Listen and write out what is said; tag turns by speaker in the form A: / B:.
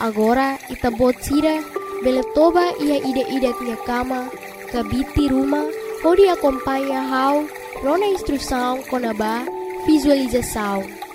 A: Agora itabotira beletoba ia ide-ide tinha cama, kabiti rumah, pode acompanha how rona instrução conaba visualização.